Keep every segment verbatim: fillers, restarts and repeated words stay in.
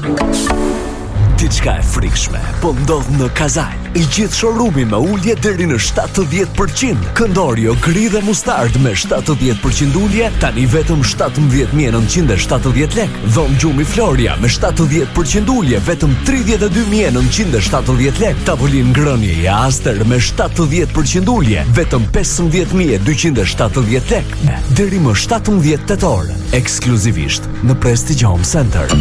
Diçka e frikshme po ndodh në Kazal. I gjithë showroomi me ulje deri në shtatëdhjetë përqind. Këndorio gri dhe mustard me shtatëdhjetë përqind ulje, tani vetëm shtatëmbëdhjetë mijë e nëntëqind e shtatëdhjetë lekë. Dhom gjumi Floria me shtatëdhjetë përqind ulje, vetëm tridhjetë e dy mijë e nëntëqind e shtatëdhjetë lekë. Tavolin ngrënie i Aster me shtatëdhjetë përqind ulje, vetëm pesëmbëdhjetë mijë e dyqind e shtatëdhjetë lekë. Deri më shtatëmbëdhjetë tetor, ekskluzivisht në Prestige Home Center.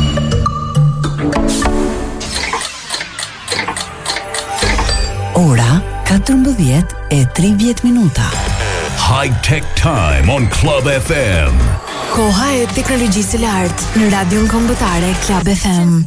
Ora katërmbëdhjetë e tridhjetë minuta. High Tech Time on Club F M. Koha e teknologjisë së lartë në radion kombëtare Club F M.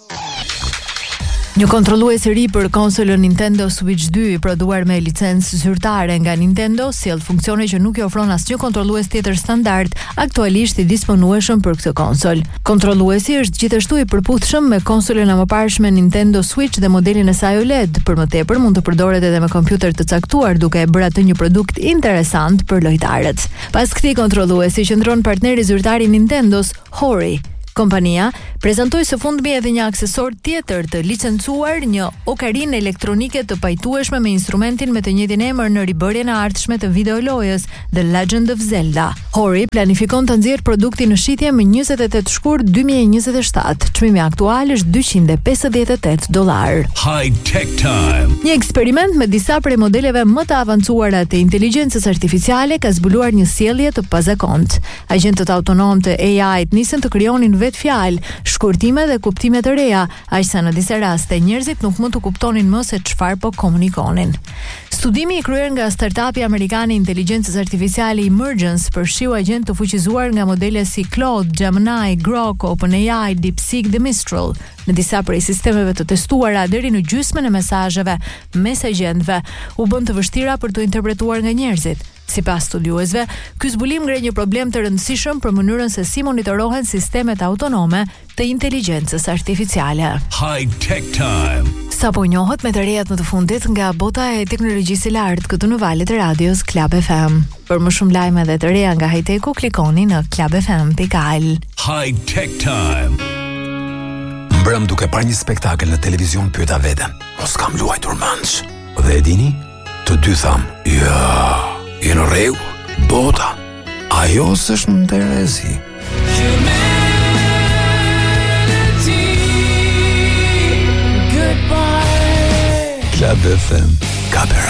Një kontrollues i ri për konsolën Nintendo Switch dy i prodhuar me licencë zyrtare nga Nintendo sjell funksione që nuk i ofron asnjë kontrollues tjetër standard aktualisht i disponueshëm për këtë konsol. Kontrolluesi është gjithashtu i përputhshëm me konsolën e mëparshme Nintendo Switch dhe modelin e saj O L E D. Për më tepër mund të përdoret edhe me kompjuter të caktuar, duke e bërë atë një produkt interesant për lojtarët. Pas këtij kontrolluesi qëndron partneri zyrtar i Nintendos, Hori. Kompania prezantoi së fundmi edhe një aksesor tjetër të licencuar, një okarinë elektronike të pajtueshme me instrumentin me të njëjtin emër në ribërjen e ardhshme të videolojës The Legend of Zelda. Hori planifikon të nxjerrë produktin në shitje më njëzet e tetë shkurt dy mijë e njëzet e shtatë. Çmimi aktual është dyqind e pesëdhjetë e tetë dollar. High Tech Time. Një eksperiment me disa prej modeleve më të avancuara të inteligjencës artificiale ka zbuluar një sjellje të pazakontë. Agjentët autonom të A I-t nisën të krijonin vetë fjalë, shkurtime dhe kuptime të reja, aq sa në disa raste njerëzit nuk mund të kuptonin më se çfarë po komunikonin. Studimi i kryer nga startupi amerikan i inteligjencës artificiale Emergence përfshiu agjent të fuqizuar nga modele si Claude, Gemini, Grok, OpenAI, DeepSeek dhe Mistral. Në disa prej sistemeve të testuara deri në gjysmën e mesazheve mes agjentëve u bën të vështira për të interpretuar nga njerëzit. Sipas studiuesve, ky zbulim ngre një problem të rëndësishëm për mënyrën se si monitorohen sistemet autonome të inteligjencës artificiale. High Tech Time. Sapo njohët me të rejat më të fundit nga bota e teknologjisë së lartë këtu në valët e radios Club F M. Për më shumë lajme dhe të reja nga high-techu, klikoni në club f m dot al. High Tech Time. Mbrëm duke parë një spektakël në televizion pyeta veten, mos kam luajtur manç. Dhe e dini? Të dy tham, ja, je në rregull, bota. Ajo s'është në Terezi. Club F M. Kaper